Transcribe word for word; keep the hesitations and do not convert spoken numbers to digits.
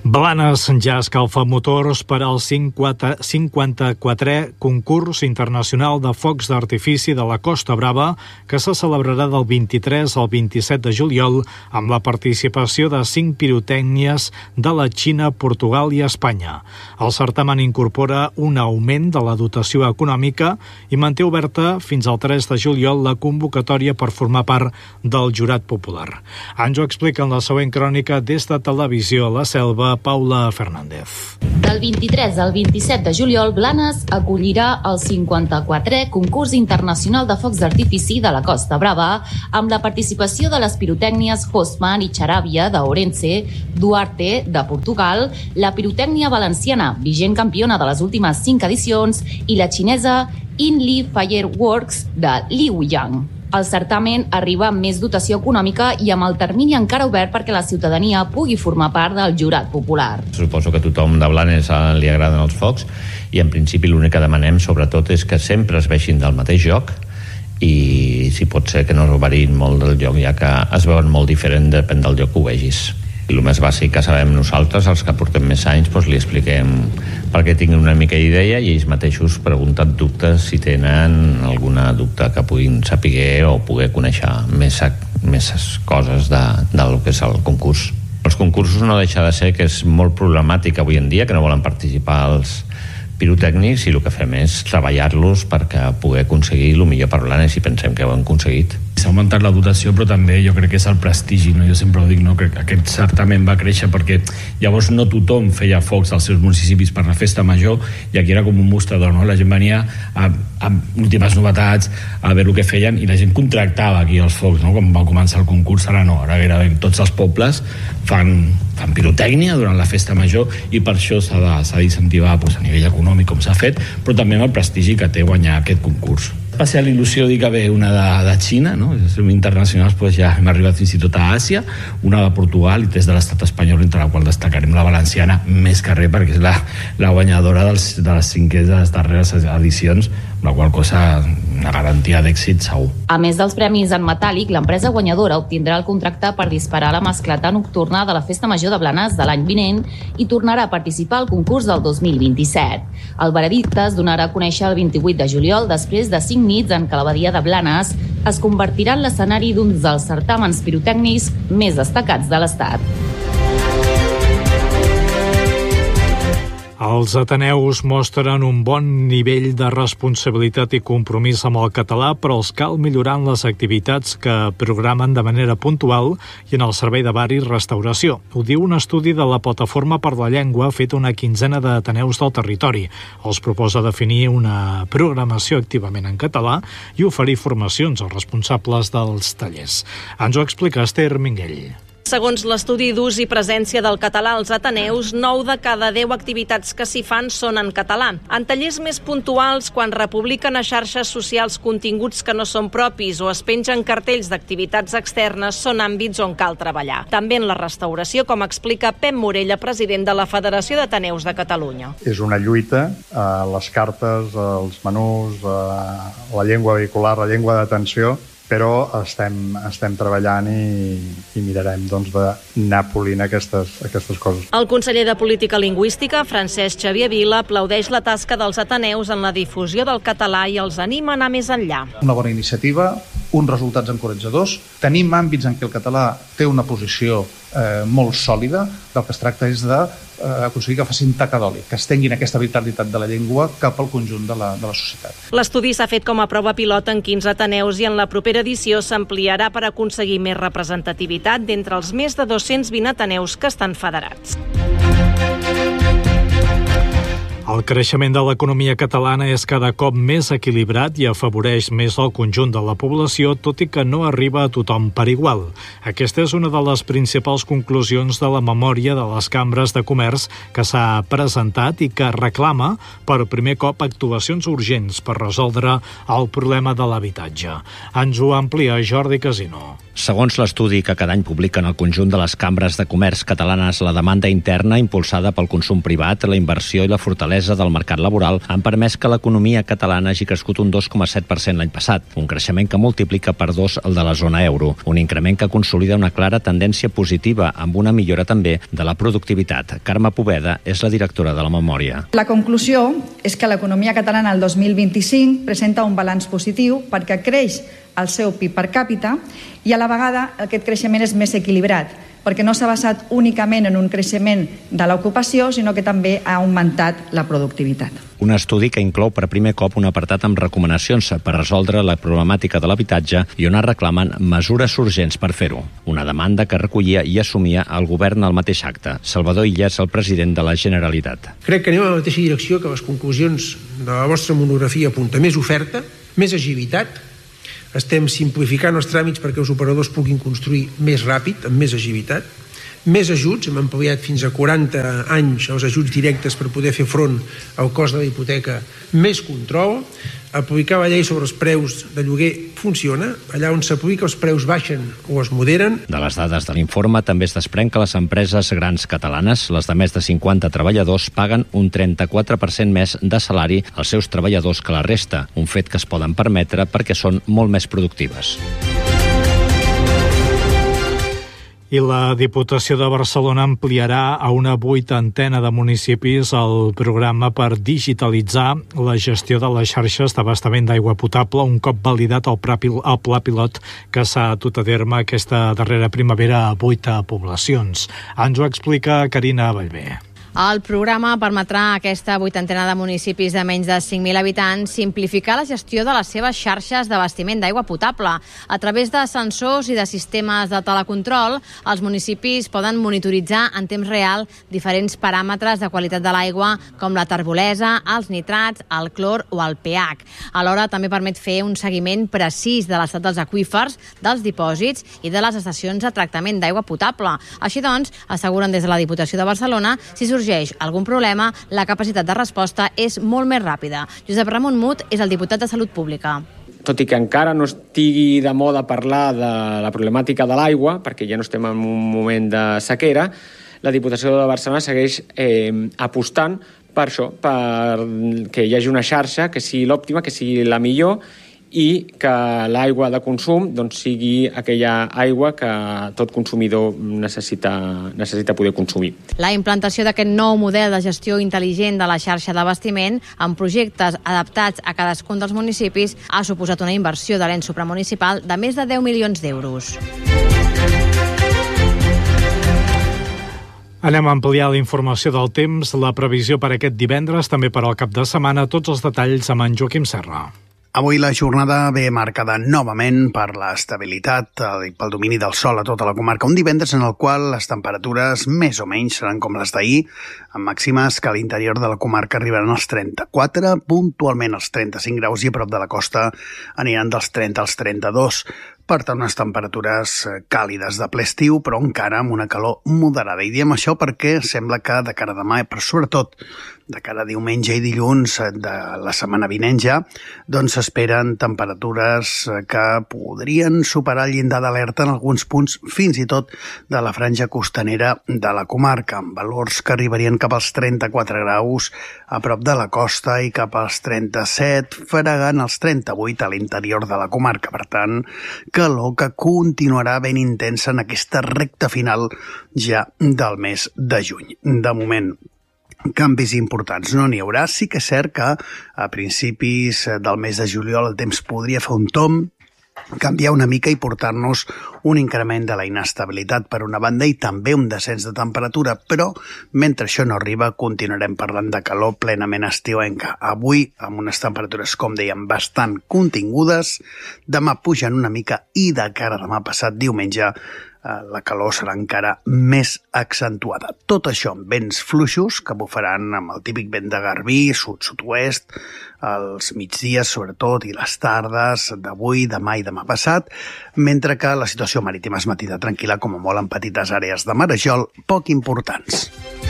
Blanes ja escalfa motors per al cinquanta-quatrè concurs internacional de focs d'artifici de la Costa Brava, que se celebrarà del vint-i-tres al vint-i-set de juliol amb la participació de cinc pirotècnies de la Xina, Portugal i Espanya. El certamen incorpora un augment de la dotació econòmica i manté oberta fins al tres de juliol la convocatòria per formar part del jurat popular. Ens ho explica en la següent crònica des de Televisió a la Selva, Paula Fernández. Del vint-i-tres al vint-i-set de juliol, Blanes acollirà el cinquanta-quatrè concurs internacional de focs d'artifici de la Costa Brava, amb la participació de les pirotècnies Hosman i Charavia d'Ourense, Duarte de Portugal, la pirotècnia valenciana, vigent campiona de les últimes cinc edicions, i la xinesa Inli Fireworks de Liuyang. El certamen arriba amb més dotació econòmica i amb el termini encara obert perquè la ciutadania pugui formar part del jurat popular. Suposo que a tothom de Blanes li agraden els focs i en principi l'únic que demanem sobretot és que sempre es vegin del mateix joc i si pot ser que no es varien molt del joc, ja que es veuen molt diferent depèn del lloc que ho vegis. I el més bàsic que sabem nosaltres, els que portem més anys, doncs li expliquem perquè tinguin una mica d'idea i ells mateixos pregunten dubtes si tenen alguna dubte que puguin saber o poder conèixer més, més coses de, del que és el concurs. Els concursos no deixa de ser que és molt problemàtic avui en dia, que no volen participar els pirotècnics i el que fem és treballar-los perquè poder aconseguir el millor per Blanes i pensem que ho hem aconseguit. S'ha augmentat la dotació, però també jo crec que és el prestigi, no? Jo sempre ho dic, no? Que aquest certamen va créixer perquè llavors no tothom feia focs als seus municipis per la festa major i aquí era com un mostrador, no? La gent venia a, a últimes novetats, a veure el que feien i la gent contractava aquí els focs, no? Com va començar el concurs, ara no, ara gairebé tots els pobles fan, fan pirotècnia durant la festa major i per això s'ha d'incentivar doncs, a nivell econòmic com s'ha fet, però també amb el prestigi que té guanyar aquest concurs. Especial il·lusió dir que ve una de, de Xina, no? Internacionals, doncs ja hem arribat fins i tot a Àsia, una de Portugal i tres de l'estat espanyol, entre la qual destacarem la valenciana més que res perquè és la, la guanyadora dels, de les cinquenes de les darreres edicions, la qual cosa una garantia d'èxit segur. A més dels premis en metàl·lic, l'empresa guanyadora obtindrà el contracte per disparar la mascleta nocturna de la Festa Major de Blanes de l'any vinent i tornarà a participar al concurs del dos mil vint-i-set. El veredicte es donarà a conèixer el vint-i-vuit de juliol després de cinc nits en què la badia de Blanes es convertirà en l'escenari d'un dels certàmens pirotècnics més destacats de l'Estat. Els ateneus mostren un bon nivell de responsabilitat i compromís amb el català, però els cal millorar en les activitats que programen de manera puntual i en el servei de bar i restauració. Ho diu un estudi de la Plataforma per la Llengua fet una quinzena d'ateneus del territori. Els proposa definir una programació activament en català i oferir formacions als responsables dels tallers. Ens ho explica Esther Minguell. Segons l'estudi d'ús i presència del català als ateneus, nou de cada deu activitats que s'hi fan són en català. En tallers més puntuals, quan republiquen a xarxes socials continguts que no són propis o es pengen cartells d'activitats externes, són àmbits on cal treballar. També en la restauració, com explica Pep Morella, president de la Federació d'Ateneus de Catalunya. És una lluita, eh, les cartes, els menús, eh, la llengua vehicular, la llengua d'atenció, però estem, estem treballant i, i mirarem doncs, d'anar polint aquestes, aquestes coses. El conseller de Política Lingüística, Francesc Xavier Vila, aplaudeix la tasca dels ateneus en la difusió del català i els anima a anar més enllà. Una bona iniciativa, uns resultats encoratjadors. Tenim àmbits en què el català té una posició eh, molt sòlida. Del que es tracta és de eh, aconseguir que facin tacadòlic, que estenguin aquesta vitalitat de la llengua cap al conjunt de la, de la societat. L'estudi s'ha fet com a prova pilot en quinze ateneus i en la propera edició s'ampliarà per aconseguir més representativitat d'entre els més de dos-cents vint ateneus que estan federats. El creixement de l'economia catalana és cada cop més equilibrat i afavoreix més el conjunt de la població, tot i que no arriba a tothom per igual. Aquesta és una de les principals conclusions de la memòria de les cambres de comerç que s'ha presentat i que reclama per primer cop actuacions urgents per resoldre el problema de l'habitatge. Ens ho amplia Jordi Casino. Segons l'estudi que cada any publiquen el conjunt de les cambres de comerç catalanes, la demanda interna impulsada pel consum privat, la inversió i la fortalesa del mercat laboral han permès que l'economia catalana hagi crescut un dos coma set per cent l'any passat, un creixement que multiplica per dos el de la zona euro, un increment que consolida una clara tendència positiva amb una millora també de la productivitat. Carme Poveda és la directora de la memòria. La conclusió és que l'economia catalana el dos mil vint-i-cinc presenta un balanç positiu perquè creix el seu P I B per càpita i a la vegada aquest creixement és més equilibrat perquè no s'ha basat únicament en un creixement de l'ocupació, sinó que també ha augmentat la productivitat. Un estudi que inclou per primer cop un apartat amb recomanacions per resoldre la problemàtica de l'habitatge i on es reclamen mesures urgents per fer-ho. Una demanda que recollia i assumia el govern al mateix acte. Salvador Illa és el president de la Generalitat. Crec que anem a la mateixa direcció que les conclusions de la vostra monografia apunta. Més oferta, més agilitat. Estem simplificant els tràmits perquè els operadors puguin construir més ràpid, amb més agilitat. Més ajuts, hem ampliat fins a quaranta anys els ajuts directes per poder fer front al cost de la hipoteca. Més control. Aplicar la llei sobre els preus de lloguer funciona. Allà on s'aplica els preus baixen o es moderen. De les dades de l'informe també es desprèn que les empreses grans catalanes, les de més de cinquanta treballadors, paguen un trenta-quatre per cent més de salari als seus treballadors que la resta, un fet que es poden permetre perquè són molt més productives. I la Diputació de Barcelona ampliarà a una vuitantena de municipis el programa per digitalitzar la gestió de les xarxes d'abastament d'aigua potable un cop validat el pla pilot que s'ha dut a terme aquesta darrera primavera a vuit poblacions. Ens ho explica Carina Ballbé. El programa permetrà a aquesta vuitantena de municipis de menys de cinc mil habitants simplificar la gestió de les seves xarxes d'abastiment d'aigua potable. A través de sensors i de sistemes de telecontrol, els municipis poden monitoritzar en temps real diferents paràmetres de qualitat de l'aigua, com la terbolesa, els nitrats, el clor o el pH. Alhora, també permet fer un seguiment precís de l'estat dels aqüífers, dels dipòsits i de les estacions de tractament d'aigua potable. Així doncs, asseguren des de la Diputació de Barcelona, si sorgeix algun problema, la capacitat de resposta és molt més ràpida. Josep Ramon Mut és el diputat de Salut Pública. Tot i que encara no estigui de moda parlar de la problemàtica de l'aigua, perquè ja no estem en un moment de sequera, la Diputació de Barcelona segueix eh, apostant per això, per que hi hagi una xarxa que sigui l'òptima, que sigui la millor, i que l'aigua de consum doncs, sigui aquella aigua que tot consumidor necessita, necessita poder consumir. La implantació d'aquest nou model de gestió intel·ligent de la xarxa d'abastiment amb projectes adaptats a cadascun dels municipis ha suposat una inversió de l'ens supramunicipal de més de deu milions d'euros. Anem a ampliar la informació del temps, la previsió per aquest divendres, també per al cap de setmana, tots els detalls amb en Joaquim Serra. Avui la jornada ve marcada novament per l'estabilitat i pel domini del sol a tota la comarca. Un divendres en el qual les temperatures més o menys seran com les d'ahir, amb màximes que a l'interior de la comarca arribaran als trenta-quatre, puntualment als trenta-cinc graus i a prop de la costa aniran dels trenta als trenta-dos. Per tant, unes temperatures càlides de ple estiu, però encara amb una calor moderada. I diem això perquè sembla que de cara a demà, però sobretot de cara a diumenge i dilluns de la setmana vinent ja, doncs s'esperen temperatures que podrien superar el llindar d'alerta en alguns punts, fins i tot de la franja costanera de la comarca, amb valors que arribarien cap als trenta-quatre graus a prop de la costa i cap als trenta-set, fregant els trenta-vuit a l'interior de la comarca. Per tant, calor que continuarà ben intensa en aquesta recta final ja del mes de juny. De moment, canvis importants no n'hi haurà. Sí que és cert que a principis del mes de juliol el temps podria fer un tomb, canviar una mica i portar-nos un increment de la inestabilitat per una banda i també un descens de temperatura, però mentre això no arriba continuarem parlant de calor plenament estiuenca. Avui amb unes temperatures, com dèiem, bastant contingudes, demà pugen una mica i de cara a demà passat diumenge la calor serà encara més accentuada. Tot això amb vents fluixos que bufaran amb el típic vent de garbí, sud-sud-oest, els migdies sobretot i les tardes d'avui, demà i demà passat, mentre que la situació marítima es mantindrà tranquil·la com a molt en petites àrees de marejol poc importants.